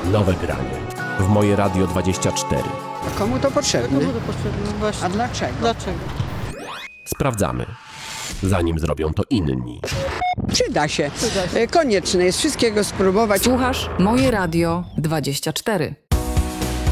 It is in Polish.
Nowe granie. W Moje Radio 24. A komu to potrzebne? Komu to potrzebne? Właśnie. A dlaczego? Dlaczego? Sprawdzamy, zanim zrobią to inni. Przyda się. Konieczne jest wszystkiego spróbować. Słuchasz Moje Radio 24.